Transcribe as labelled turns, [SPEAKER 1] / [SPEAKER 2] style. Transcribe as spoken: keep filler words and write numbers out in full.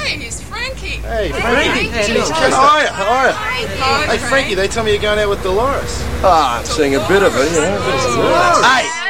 [SPEAKER 1] Hey, here's Frankie.
[SPEAKER 2] Hey, Frankie.
[SPEAKER 1] Frankie.
[SPEAKER 2] Hey,
[SPEAKER 1] Jeez,
[SPEAKER 2] how are you? How are you?
[SPEAKER 1] Hi,
[SPEAKER 2] Hey, Frankie, they tell me you're going out with Dolores.
[SPEAKER 3] Ah, I'm seeing a bit of it, you know.
[SPEAKER 2] Hey!